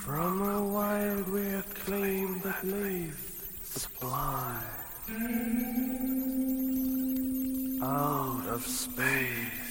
From a wild weird claim that lays supply out of space.